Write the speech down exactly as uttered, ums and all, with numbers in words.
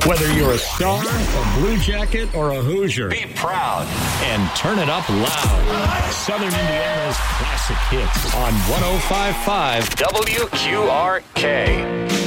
Whether you're a Star, a Blue Jacket, or a Hoosier, Be proud. and turn it up loud. Southern Indiana's classic hits on one oh five point five W Q R K.